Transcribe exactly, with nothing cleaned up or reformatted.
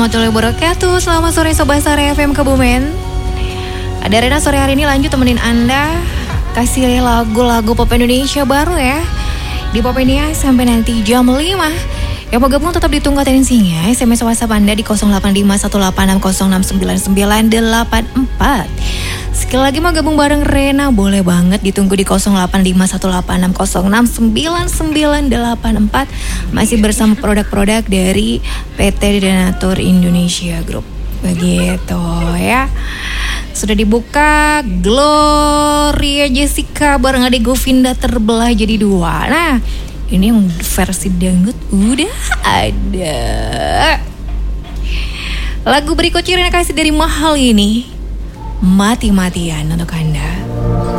Warahmatullahi wabarakatuh. Selamat sore Sobat Sore F M Kebumen. Ada Rena sore hari ini lanjut temenin Anda kasih lagu-lagu pop Indonesia baru ya di Popenia sampai nanti jam lima. Yang mau gabung tetap ditunggu atensinya. S M S WhatsApp Anda di nol delapan lima satu delapan enam nol enam sembilan sembilan delapan empat. Sekali lagi mau gabung bareng Rena boleh banget ditunggu di nol delapan lima satu delapan enam nol enam sembilan sembilan delapan empat. Masih bersama produk-produk dari P T Donatur Indonesia Group. Begitu ya. Sudah dibuka Gloria Jessica bareng adik Govinda terbelah jadi dua. Nah, ini yang versi dangdut udah ada. Lagu berikutnya Rena kasih dari Mahal ini, Mati-matian untuk Anda.